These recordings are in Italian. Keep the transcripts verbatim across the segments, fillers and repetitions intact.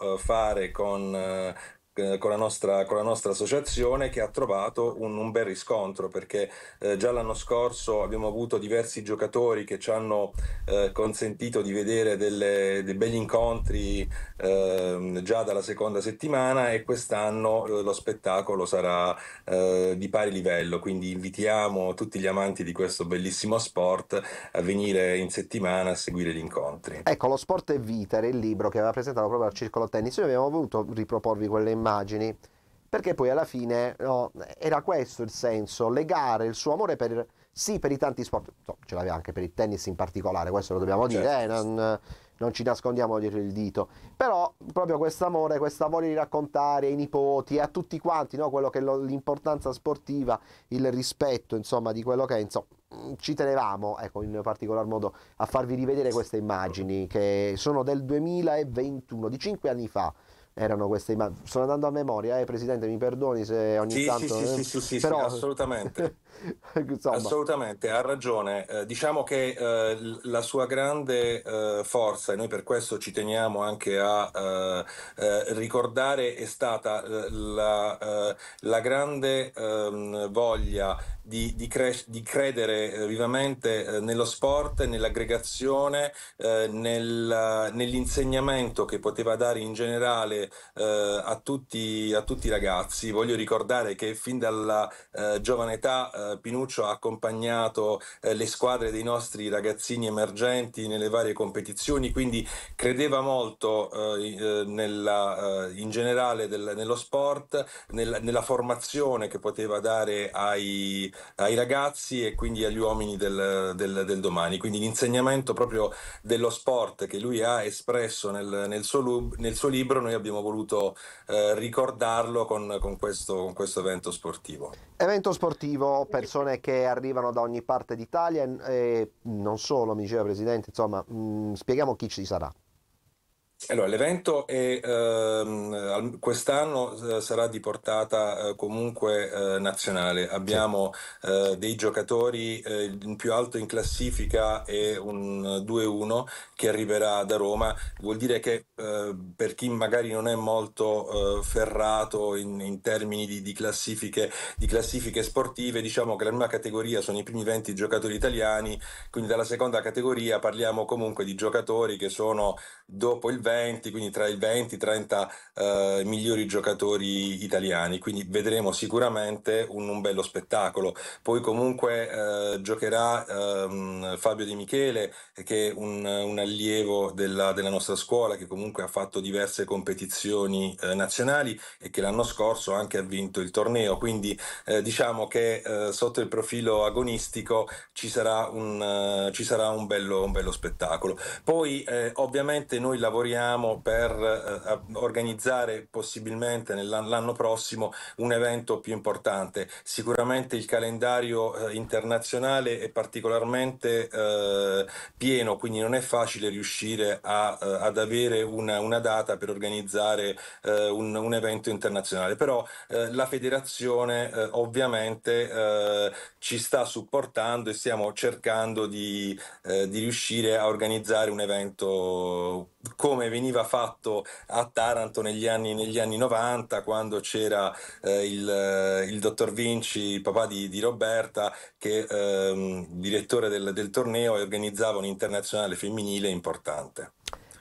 eh, fare con, eh, eh, con la nostra, con la nostra associazione, che ha trovato un, un bel riscontro, perché eh, già l'anno scorso abbiamo avuto diversi giocatori che ci hanno eh, consentito di vedere delle- dei begli incontri ehm, già dalla seconda settimana, e quest'anno eh, lo spettacolo sarà eh, di pari livello, quindi invitiamo tutti gli amanti di questo bellissimo sport a venire in settimana a seguire gli incontri. Ecco, Lo sport è vita era il libro che aveva presentato proprio al Circolo Tennis. Noi abbiamo voluto riproporvi quelle immagini perché poi alla fine no, era questo il senso, legare il suo amore per, sì, per i tanti sport, no, ce l'aveva anche per il tennis in particolare, questo lo dobbiamo dire, eh, Certo. non, non ci nascondiamo dietro il dito, però proprio questo amore, questa voglia di raccontare ai nipoti e a tutti quanti, no, quello che è lo- l'importanza sportiva, il rispetto, insomma, di quello che è, insomma, ci tenevamo, ecco, in particolar modo a farvi rivedere queste immagini che sono del duemilaventuno, di cinque anni fa erano queste immagini. Sto andando a memoria, eh, Presidente, mi perdoni se ogni Sì, sì, sì, tanto, eh, sì, sì, sì, sì, però assolutamente. insomma, Assolutamente, ha ragione. Eh, diciamo che eh, l- la sua grande eh, forza, e noi per questo ci teniamo anche a eh, eh, ricordare, è stata eh, la, eh, la grande ehm, voglia di, di cres- di credere eh, vivamente eh, nello sport, nell'aggregazione, eh, nel- nell'insegnamento che poteva dare in generale eh, a tutti, a tutti i ragazzi. Voglio ricordare che fin dalla eh, giovane età eh, Pinuccio ha accompagnato eh, le squadre dei nostri ragazzini emergenti nelle varie competizioni, quindi credeva molto eh, eh, nella, eh, in generale del- nello sport, nel- nella formazione che poteva dare ai, ai ragazzi e quindi agli uomini del, del- del domani. Quindi l'insegnamento proprio dello sport che lui ha espresso nel, nel suo, lu- nel suo libro, noi abbiamo voluto eh, ricordarlo con, con questo, con questo evento sportivo. evento sportivo, persone che arrivano da ogni parte d'Italia e non solo, mi diceva Presidente, insomma, mh, spieghiamo chi ci sarà. Allora, l'evento è, ehm, al- quest'anno eh, sarà di portata eh, comunque eh, nazionale. Sì. Abbiamo eh, dei giocatori, eh, il più alto in classifica è un due uno che arriverà da Roma. Vuol dire che eh, per chi magari non è molto eh, ferrato in, in termini di, di classifiche, di classifiche sportive, diciamo che la prima categoria sono i primi venti giocatori italiani, quindi dalla seconda categoria parliamo comunque di giocatori che sono dopo il venti, quindi tra il venti e i trenta eh, migliori giocatori italiani, quindi vedremo sicuramente un, un bello spettacolo. Poi comunque eh, giocherà ehm, Fabio De Michele, che è un, un allievo della, della nostra scuola, che comunque ha fatto diverse competizioni eh, nazionali e che l'anno scorso anche ha vinto il torneo, quindi eh, diciamo che eh, sotto il profilo agonistico ci sarà un, eh, ci sarà un bello, un bello spettacolo. Poi eh, ovviamente noi lavoriamo per eh, organizzare possibilmente nell'anno prossimo un evento più importante. Sicuramente il calendario eh, internazionale è particolarmente eh, pieno, quindi non è facile riuscire a, eh, ad avere una, una data per organizzare eh, un, un evento internazionale. Però eh, la federazione eh, ovviamente eh, ci sta supportando e stiamo cercando di eh, di riuscire a organizzare un evento come veniva fatto a Taranto negli anni, negli anni novanta, quando c'era eh, il, eh, il dottor Vinci, il papà di, di Roberta, che ehm, direttore del, del torneo, e organizzava un internazionale femminile importante.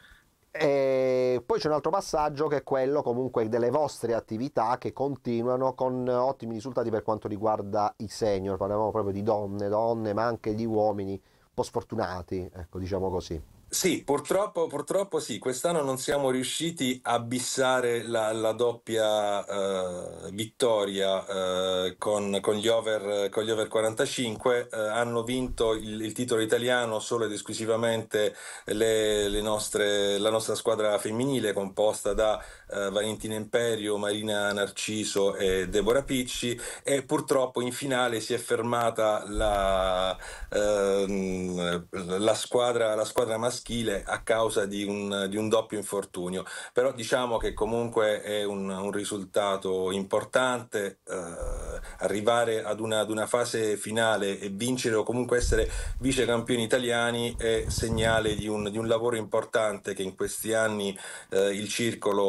E poi c'è un altro passaggio che è quello comunque delle vostre attività che continuano con ottimi risultati per quanto riguarda i senior, parliamo proprio di donne, donne, ma anche di uomini un po' sfortunati, ecco, diciamo così. Sì, purtroppo, purtroppo sì, quest'anno non siamo riusciti a bissare la, la doppia eh, vittoria eh, con, con gli over, con gli over quarantacinque. Eh, hanno vinto il, il titolo italiano solo ed esclusivamente le, le nostre, la nostra squadra femminile, composta da eh, Valentina Imperio, Marina Narciso e Deborah Picci, e purtroppo in finale si è fermata la ehm, la squadra, la squadra maschile a causa di un, di un doppio infortunio. Però diciamo che comunque è un, un risultato importante, eh, arrivare ad una, ad una fase finale e vincere, o comunque essere vice campioni italiani, è segnale di un, di un lavoro importante che in questi anni eh, il circolo